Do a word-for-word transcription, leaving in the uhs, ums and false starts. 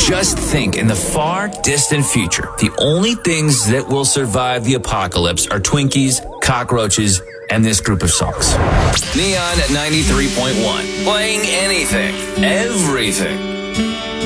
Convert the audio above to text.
Just think, in the far distant future, the only things that will survive the apocalypse are Twinkies, cockroaches, and this group of songs. Neon at ninety-three point one. Playing anything, everything.